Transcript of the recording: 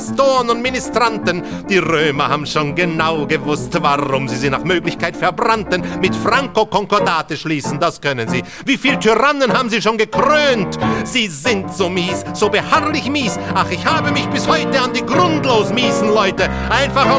Pastoren und Ministranten. Die Römer haben schon genau gewusst, warum sie nach Möglichkeit verbrannten. Mit Franco Konkordate schließen, das können sie. Wie viel Tyrannen haben sie schon gekrönt? Sie sind so mies, so beharrlich mies. Ach, ich habe mich bis heute an die grundlos miesen Leute einfach